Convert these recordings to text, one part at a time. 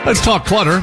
Let's talk clutter.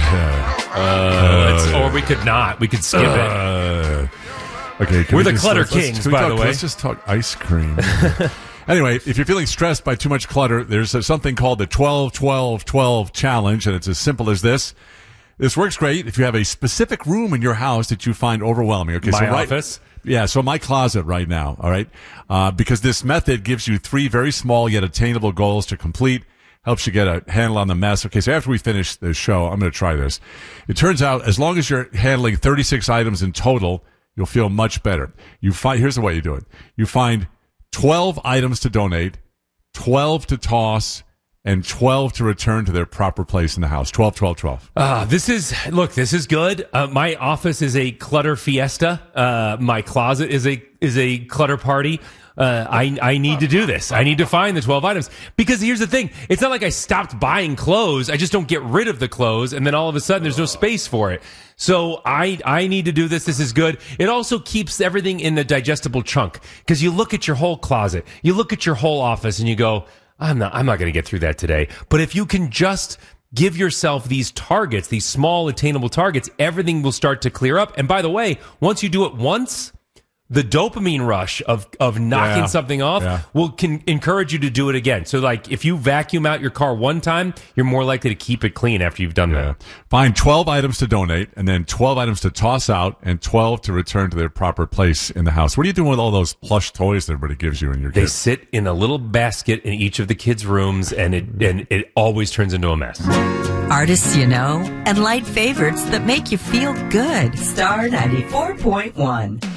Or we could not. We could skip it. Okay, we're the clutter kings, by the way. Let's just talk ice cream. Anyway, if you're feeling stressed by too much clutter, there's something called the 12-12-12 challenge, and it's as simple as this. This works great if you have a specific room in your house that you find overwhelming. Okay, my office? Yeah, so my closet right now, all right? Because this method gives you 3 very small yet attainable goals to complete, helps you get a handle on the mess. Okay, so after we finish the show, I'm going to try this. It turns out as long as you're handling 36 items in total, you'll feel much better. Here's the way you do it. You find 12 items to donate, 12 to toss, and 12 to return to their proper place in the house. 12, 12, 12. This is good. My office is a clutter fiesta. My closet is a clutter party. I need to do this. I need to find the 12 items. Because here's the thing. It's not like I stopped buying clothes. I just don't get rid of the clothes. And then all of a sudden there's no space for it. So I need to do this. This is good. It also keeps everything in the digestible chunk. Because you look at your whole closet, you look at your whole office and you go, I'm not going to get through that today. But if you can just give yourself these targets, these small attainable targets, everything will start to clear up. And by the way, once you do it once, the dopamine rush of knocking something off can encourage you to do it again. So, like, if you vacuum out your car one time, you're more likely to keep it clean after you've done that. Find 12 items to donate, and then 12 items to toss out, and 12 to return to their proper place in the house. What are you doing with all those plush toys that everybody gives you in your kids? They sit in a little basket in each of the kids' rooms, and it always turns into a mess. Artists you know, and light favorites that make you feel good. Star 94.1.